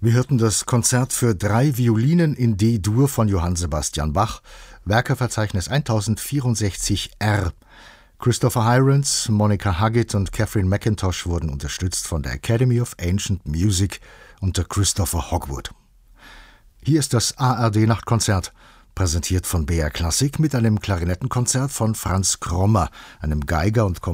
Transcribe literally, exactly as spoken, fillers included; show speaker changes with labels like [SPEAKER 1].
[SPEAKER 1] Wir hörten das Konzert für drei Violinen in D-Dur von Johann Sebastian Bach, Werkeverzeichnis tausendvierundsechzig R. Christopher Hirons, Monica Huggett und Catherine McIntosh wurden unterstützt von der Academy of Ancient Music unter Christopher Hogwood. Hier ist das A R D-Nachtkonzert, präsentiert von B R Klassik mit einem Klarinettenkonzert von Franz Krommer, einem Geiger und Komponisten